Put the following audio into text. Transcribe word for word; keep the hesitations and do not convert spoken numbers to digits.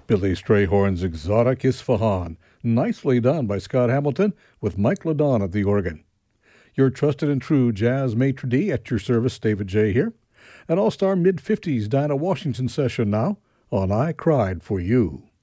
Billy Strayhorn's Exotic Isfahan. Nicely done by Scott Hamilton with Mike Ladon at the organ. Your trusted and true jazz maitre d' at your service, David J. here. An all-star mid-fifties Dinah Washington session now on I Cried for You.